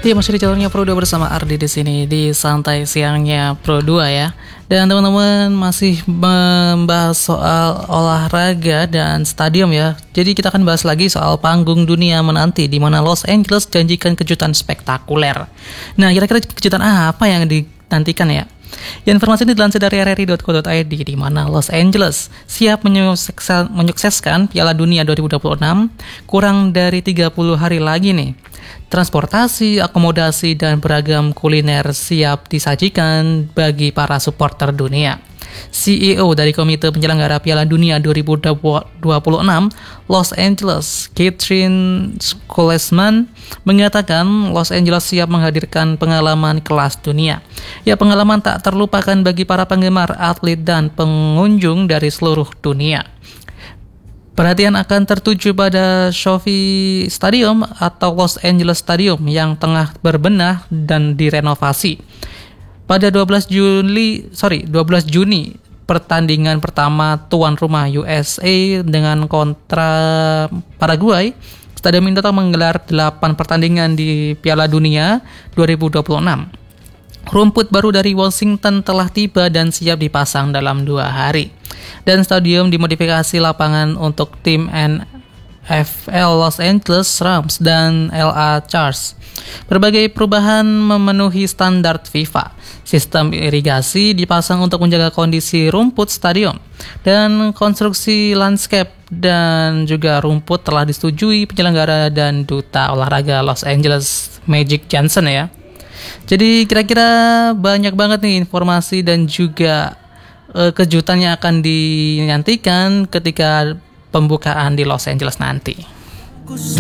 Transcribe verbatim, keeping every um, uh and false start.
Iya, masih di channelnya Pro dua bersama Ardi di sini di santai siangnya Pro dua ya. Dan teman-teman masih membahas soal olahraga dan stadium ya. Jadi kita akan bahas lagi soal panggung dunia menanti di mana Los Angeles janjikan kejutan spektakuler. Nah, kira-kira kejutan apa yang dinantikan ya? Ya, informasi ini dilansir dari r r i dot co dot i d di mana Los Angeles siap menyukseskan Piala Dunia dua ribu dua puluh enam kurang dari tiga puluh hari lagi nih. Transportasi, akomodasi, dan beragam kuliner siap disajikan bagi para supporter dunia. C E O dari Komite Penyelenggara Piala Dunia dua ribu dua puluh enam Los Angeles, Catherine Skolesman, mengatakan Los Angeles siap menghadirkan pengalaman kelas dunia. Ya, pengalaman tak terlupakan bagi para penggemar, atlet, dan pengunjung dari seluruh dunia. Perhatian akan tertuju pada SoFi Stadium atau Los Angeles Stadium yang tengah berbenah dan direnovasi. Pada dua belas Juli, sorry, dua belas Juni, pertandingan pertama tuan rumah U S A dengan kontra Paraguay, stadion ini datang menggelar delapan pertandingan di Piala Dunia dua ribu dua puluh enam. Rumput baru dari Washington telah tiba dan siap dipasang dalam dua hari. Dan stadion dimodifikasi lapangan untuk tim N F L Los Angeles Rams dan L A Chargers. Berbagai perubahan memenuhi standar FIFA. Sistem irigasi dipasang untuk menjaga kondisi rumput stadion. Dan konstruksi landscape dan juga rumput telah disetujui penyelenggara dan duta olahraga Los Angeles, Magic Johnson ya. Jadi kira-kira banyak banget nih informasi dan juga uh, kejutan yang akan dinantikan ketika pembukaan di Los Angeles nanti.